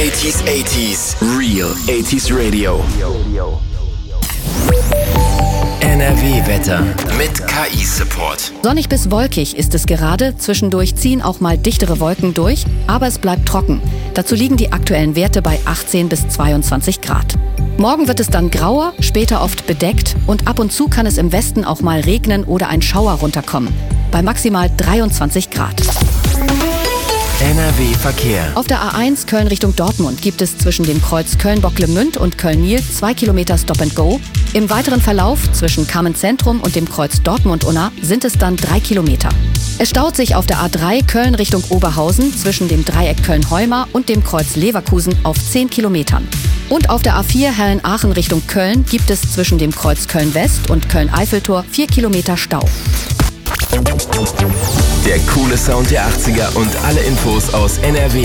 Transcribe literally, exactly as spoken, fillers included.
achtziger, achtziger, Real achtziger Radio. N R W-Wetter mit K I-Support. Sonnig bis wolkig ist es gerade. Zwischendurch ziehen auch mal dichtere Wolken durch, aber es bleibt trocken. Dazu liegen die aktuellen Werte bei achtzehn bis zweiundzwanzig Grad. Morgen wird es dann grauer, später oft bedeckt und ab und zu kann es im Westen auch mal regnen oder ein Schauer runterkommen. Bei maximal dreiundzwanzig Grad. N R W-Verkehr. Auf der A eins Köln Richtung Dortmund gibt es zwischen dem Kreuz Köln-Bocklemünd und Köln-Niel zwei Kilometer Stop and Go. Im weiteren Verlauf zwischen Kamen-Zentrum und dem Kreuz Dortmund-Unna sind es dann drei Kilometer. Es staut sich auf der A drei Köln Richtung Oberhausen zwischen dem Dreieck Köln-Heuma und dem Kreuz Leverkusen auf zehn Kilometern. Und auf der A vier Herren-Aachen Richtung Köln gibt es zwischen dem Kreuz Köln-West und Köln-Eiffeltor vier Kilometer Stau. Der coole Sound der achtziger und alle Infos aus N R W